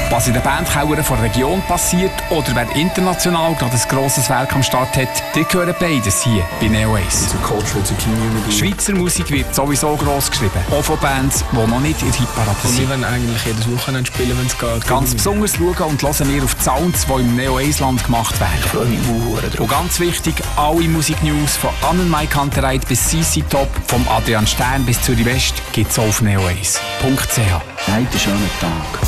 Was in den Bandkellern der Region passiert oder wer international gerade ein grosses Werk am Start hat, die hören beides hier bei Neo Ace. Schweizer Musik wird sowieso gross geschrieben, auch von Bands, die noch nicht in der Hitparade sind. Wir wollen eigentlich jedes Wochenende spielen, wenn es geht. Ganz besonders schauen und hören wir auf die Sounds, die im Neo Ace Land gemacht werden. Ich freue mich drauf. Und ganz wichtig, alle Musiknews von Annenmai Kantereit bis CC Top, vom Adrian Stern bis Zürich West, gibt es auf neoace.ch. Heute schönen Tag.